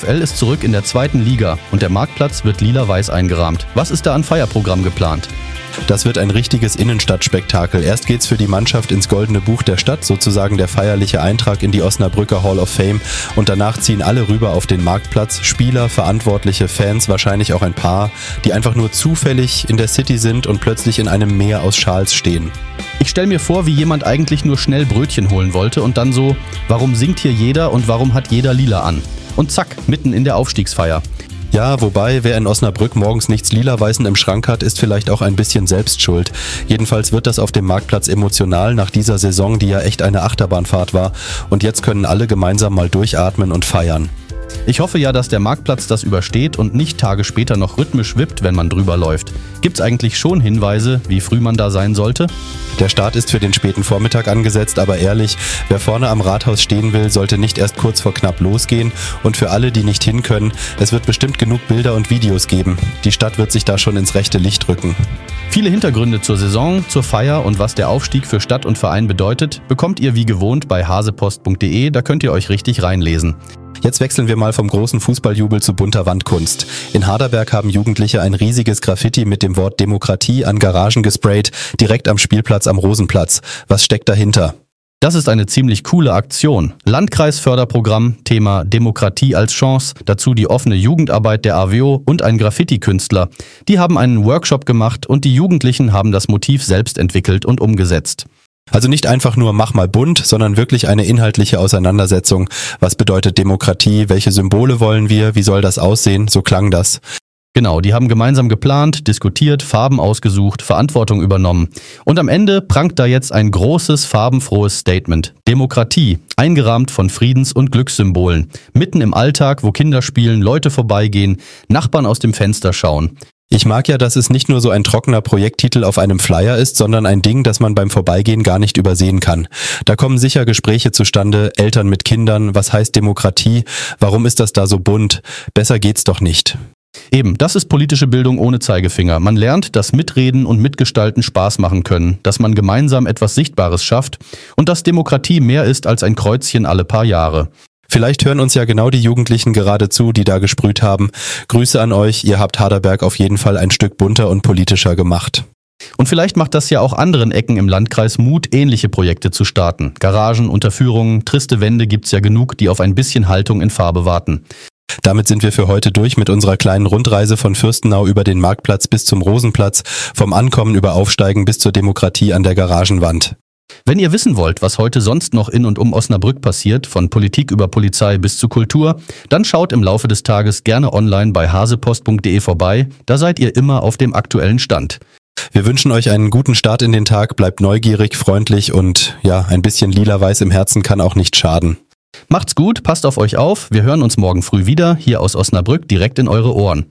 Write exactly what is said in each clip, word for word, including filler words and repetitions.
F L ist zurück in der zweiten Liga und der Marktplatz wird lila-weiß eingerahmt. Was ist da an Feierprogramm geplant? Das wird ein richtiges Innenstadtspektakel. Erst geht's für die Mannschaft ins Goldene Buch der Stadt, sozusagen der feierliche Eintrag in die Osnabrücker Hall of Fame. Und danach ziehen alle rüber auf den Marktplatz. Spieler, Verantwortliche, Fans, wahrscheinlich auch ein paar, die einfach nur zufällig in der City sind und plötzlich in einem Meer aus Schals stehen. Ich stelle mir vor, wie jemand eigentlich nur schnell Brötchen holen wollte und dann so, warum singt hier jeder und warum hat jeder lila an? Und zack, mitten in der Aufstiegsfeier. Ja, wobei, wer in Osnabrück morgens nichts Lila-Weißen im Schrank hat, ist vielleicht auch ein bisschen selbst schuld. Jedenfalls wird das auf dem Marktplatz emotional nach dieser Saison, die ja echt eine Achterbahnfahrt war. Und jetzt können alle gemeinsam mal durchatmen und feiern. Ich hoffe ja, dass der Marktplatz das übersteht und nicht Tage später noch rhythmisch wippt, wenn man drüber läuft. Gibt's eigentlich schon Hinweise, wie früh man da sein sollte? Der Start ist für den späten Vormittag angesetzt, aber ehrlich, wer vorne am Rathaus stehen will, sollte nicht erst kurz vor knapp losgehen. Und für alle, die nicht hin können, es wird bestimmt genug Bilder und Videos geben. Die Stadt wird sich da schon ins rechte Licht rücken. Viele Hintergründe zur Saison, zur Feier und was der Aufstieg für Stadt und Verein bedeutet, bekommt ihr wie gewohnt bei hasepost punkt de, da könnt ihr euch richtig reinlesen. Jetzt wechseln wir mal vom großen Fußballjubel zu bunter Wandkunst. In Harderberg haben Jugendliche ein riesiges Graffiti mit dem Wort Demokratie an Garagen gesprayt, direkt am Spielplatz am Rosenplatz. Was steckt dahinter? Das ist eine ziemlich coole Aktion. Landkreisförderprogramm, Thema Demokratie als Chance, dazu die offene Jugendarbeit der A W O und ein Graffiti-Künstler. Die haben einen Workshop gemacht und die Jugendlichen haben das Motiv selbst entwickelt und umgesetzt. Also nicht einfach nur mach mal bunt, sondern wirklich eine inhaltliche Auseinandersetzung. Was bedeutet Demokratie? Welche Symbole wollen wir? Wie soll das aussehen? So klang das. Genau, die haben gemeinsam geplant, diskutiert, Farben ausgesucht, Verantwortung übernommen. Und am Ende prangt da jetzt ein großes, farbenfrohes Statement. Demokratie, eingerahmt von Friedens- und Glückssymbolen. Mitten im Alltag, wo Kinder spielen, Leute vorbeigehen, Nachbarn aus dem Fenster schauen. Ich mag ja, dass es nicht nur so ein trockener Projekttitel auf einem Flyer ist, sondern ein Ding, das man beim Vorbeigehen gar nicht übersehen kann. Da kommen sicher Gespräche zustande, Eltern mit Kindern, was heißt Demokratie, warum ist das da so bunt, besser geht's doch nicht. Eben, das ist politische Bildung ohne Zeigefinger. Man lernt, dass Mitreden und Mitgestalten Spaß machen können, dass man gemeinsam etwas Sichtbares schafft und dass Demokratie mehr ist als ein Kreuzchen alle paar Jahre. Vielleicht hören uns ja genau die Jugendlichen gerade zu, die da gesprüht haben. Grüße an euch, ihr habt Harderberg auf jeden Fall ein Stück bunter und politischer gemacht. Und vielleicht macht das ja auch anderen Ecken im Landkreis Mut, ähnliche Projekte zu starten. Garagen, Unterführungen, triste Wände gibt's ja genug, die auf ein bisschen Haltung in Farbe warten. Damit sind wir für heute durch mit unserer kleinen Rundreise von Fürstenau über den Marktplatz bis zum Rosenplatz, vom Ankommen über Aufsteigen bis zur Demokratie an der Garagenwand. Wenn ihr wissen wollt, was heute sonst noch in und um Osnabrück passiert, von Politik über Polizei bis zu Kultur, dann schaut im Laufe des Tages gerne online bei hasepost punkt de vorbei, da seid ihr immer auf dem aktuellen Stand. Wir wünschen euch einen guten Start in den Tag, bleibt neugierig, freundlich und ja, ein bisschen lila-weiß im Herzen kann auch nicht schaden. Macht's gut, passt auf euch auf, wir hören uns morgen früh wieder, hier aus Osnabrück, direkt in eure Ohren.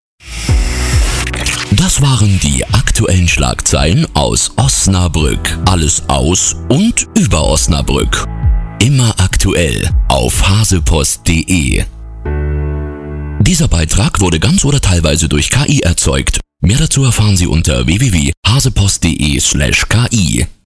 Das waren die aktuellen Schlagzeilen aus Osnabrück. Alles aus und über Osnabrück. Immer aktuell auf hasepost punkt de. Dieser Beitrag wurde ganz oder teilweise durch K I erzeugt. Mehr dazu erfahren Sie unter w w w punkt hasepost punkt de slash K I.